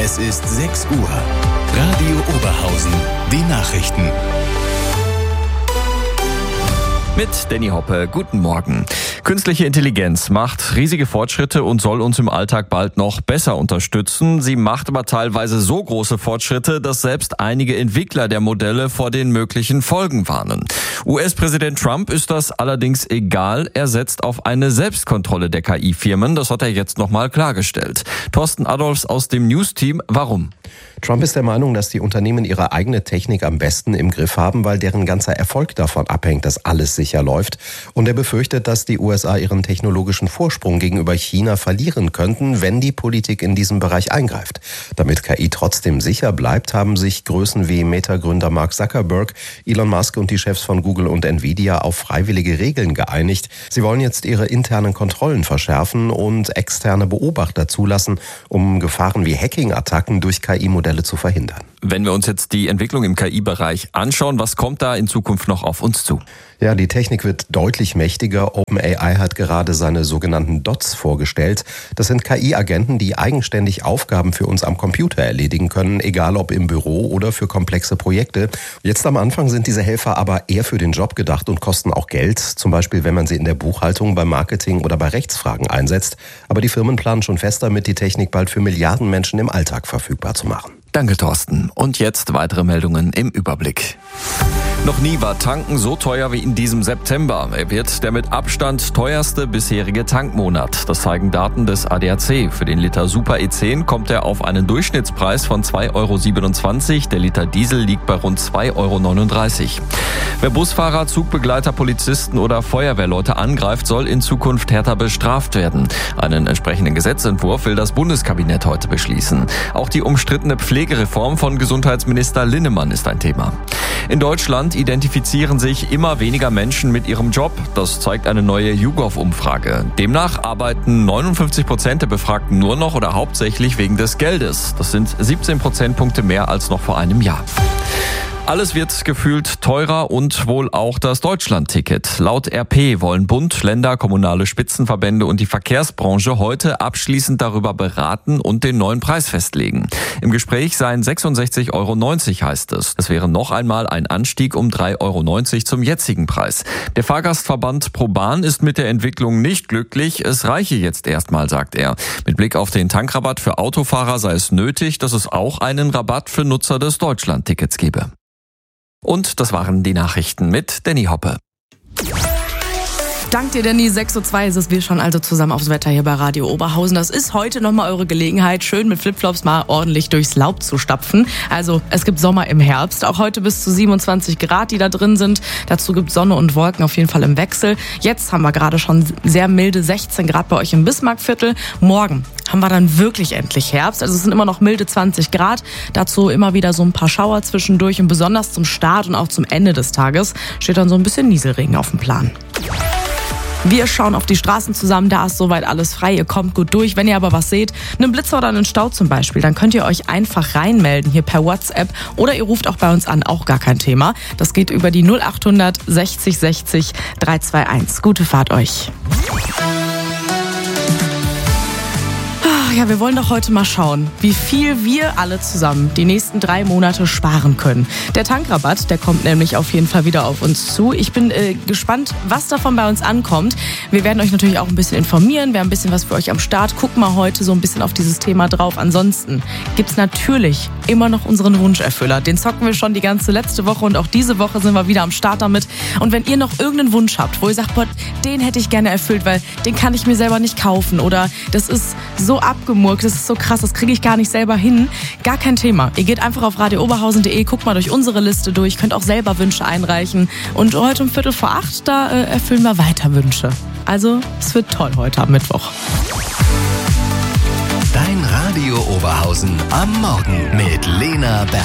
Es ist 6 Uhr. Radio Oberhausen. Die Nachrichten. Mit Danny Hoppe, guten Morgen. Künstliche Intelligenz macht riesige Fortschritte und soll uns im Alltag bald noch besser unterstützen. Sie macht aber teilweise so große Fortschritte, dass selbst einige Entwickler der Modelle vor den möglichen Folgen warnen. US-Präsident Trump ist das allerdings egal. Er setzt auf eine Selbstkontrolle der KI-Firmen. Das hat er jetzt nochmal klargestellt. Thorsten Adolfs aus dem News-Team. Warum? Trump ist der Meinung, dass die Unternehmen ihre eigene Technik am besten im Griff haben, weil deren ganzer Erfolg davon abhängt, dass alles sicher läuft. Und er befürchtet, dass die USA ihren technologischen Vorsprung gegenüber China verlieren könnten, wenn die Politik in diesem Bereich eingreift. Damit KI trotzdem sicher bleibt, haben sich Größen wie Meta-Gründer Mark Zuckerberg, Elon Musk und die Chefs von Google und Nvidia auf freiwillige Regeln geeinigt. Sie wollen jetzt ihre internen Kontrollen verschärfen und externe Beobachter zulassen, um Gefahren wie Hacking-Attacken durch KI-Modelle zu verhindern. Wenn wir uns jetzt die Entwicklung im KI-Bereich anschauen, was kommt da in Zukunft noch auf uns zu? Ja, die Technik wird deutlich mächtiger. OpenAI hat gerade seine sogenannten Dots vorgestellt. Das sind KI-Agenten, die eigenständig Aufgaben für uns am Computer erledigen können, egal ob im Büro oder für komplexe Projekte. Jetzt am Anfang sind diese Helfer aber eher für den Job gedacht und kosten auch Geld, zum Beispiel wenn man sie in der Buchhaltung, beim Marketing oder bei Rechtsfragen einsetzt. Aber die Firmen planen schon fest damit, die Technik bald für Milliarden Menschen im Alltag verfügbar zu machen. Danke, Thorsten. Und jetzt weitere Meldungen im Überblick. Noch nie war Tanken so teuer wie in diesem September. Er wird der mit Abstand teuerste bisherige Tankmonat. Das zeigen Daten des ADAC. Für den Liter Super E10 kommt er auf einen Durchschnittspreis von 2,27 €. Der Liter Diesel liegt bei rund 2,39 €. Wer Busfahrer, Zugbegleiter, Polizisten oder Feuerwehrleute angreift, soll in Zukunft härter bestraft werden. Einen entsprechenden Gesetzentwurf will das Bundeskabinett heute beschließen. Auch die umstrittene Pflegereform von Gesundheitsminister Linnemann ist ein Thema. In Deutschland identifizieren sich immer weniger Menschen mit ihrem Job. Das zeigt eine neue YouGov-Umfrage. Demnach arbeiten 59% der Befragten nur noch oder hauptsächlich wegen des Geldes. Das sind 17 Prozentpunkte mehr als noch vor einem Jahr. Alles wird gefühlt teurer und wohl auch das Deutschland-Ticket. Laut RP wollen Bund, Länder, kommunale Spitzenverbände und die Verkehrsbranche heute abschließend darüber beraten und den neuen Preis festlegen. Im Gespräch seien 66,90 € heißt es. Es wäre noch einmal ein Anstieg um 3,90 € zum jetzigen Preis. Der Fahrgastverband ProBahn ist mit der Entwicklung nicht glücklich. Es reiche jetzt erstmal, sagt er. Mit Blick auf den Tankrabatt für Autofahrer sei es nötig, dass es auch einen Rabatt für Nutzer des Deutschland-Tickets gebe. Und das waren die Nachrichten mit Danny Hoppe. Dank dir, Danny. 6:02 Uhr ist es. Wir schauen also zusammen aufs Wetter hier bei Radio Oberhausen. Das ist heute nochmal eure Gelegenheit, schön mit Flipflops mal ordentlich durchs Laub zu stapfen. Also es gibt Sommer im Herbst. Auch heute bis zu 27 Grad, die da drin sind. Dazu gibt Sonne und Wolken auf jeden Fall im Wechsel. Jetzt haben wir gerade schon sehr milde 16 Grad bei euch im Bismarckviertel. Morgen haben wir dann wirklich endlich Herbst. Also es sind immer noch milde 20 Grad. Dazu immer wieder so ein paar Schauer zwischendurch. Und besonders zum Start und auch zum Ende des Tages steht dann so ein bisschen Nieselregen auf dem Plan. Wir schauen auf die Straßen zusammen, da ist soweit alles frei, ihr kommt gut durch. Wenn ihr aber was seht, einen Blitzer oder einen Stau zum Beispiel, dann könnt ihr euch einfach reinmelden hier per WhatsApp oder ihr ruft auch bei uns an, auch gar kein Thema. Das geht über die 0800 60 60 321. Gute Fahrt euch. Ja, wir wollen doch heute mal schauen, wie viel wir alle zusammen die nächsten 3 Monate sparen können. Der Tankrabatt, der kommt nämlich auf jeden Fall wieder auf uns zu. Ich bin gespannt, was davon bei uns ankommt. Wir werden euch natürlich auch ein bisschen informieren. Wir haben ein bisschen was für euch am Start. Guckt mal heute so ein bisschen auf dieses Thema drauf. Ansonsten gibt's natürlich immer noch unseren Wunscherfüller. Den zocken wir schon die ganze letzte Woche und auch diese Woche sind wir wieder am Start damit. Und wenn ihr noch irgendeinen Wunsch habt, wo ihr sagt, boah, den hätte ich gerne erfüllt, weil den kann ich mir selber nicht kaufen oder das ist so abgemurkt, das ist so krass, das kriege ich gar nicht selber hin. Gar kein Thema. Ihr geht einfach auf radiooberhausen.de, guckt mal durch unsere Liste durch, könnt auch selber Wünsche einreichen. Und heute um 7:45, da erfüllen wir weiter Wünsche. Also, es wird toll heute am Mittwoch. Dein Radio Oberhausen am Morgen mit Lena Berg.